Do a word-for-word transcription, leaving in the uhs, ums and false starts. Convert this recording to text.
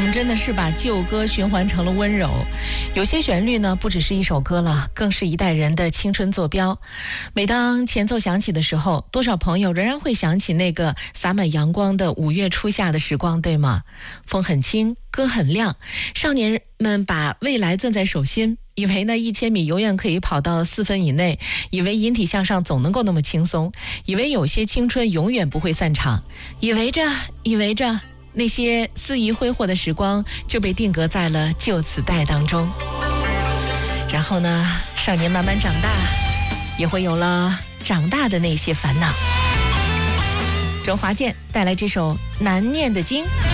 风真的是把旧歌循环成了温柔，有些旋律呢，不只是一首歌了，更是一代人的青春坐标。每当前奏响起的时候，多少朋友仍然会想起那个洒满阳光的五月初夏的时光，对吗？风很轻，歌很亮，少年们把未来攥在手心，以为呢一千米永远可以跑到四分以内，以为引体向上总能够那么轻松，以为有些青春永远不会散场，以为着以为着那些肆意挥霍的时光就被定格在了旧磁带当中。然后呢，少年慢慢长大，也会有了长大的那些烦恼。周华健带来这首难念的经。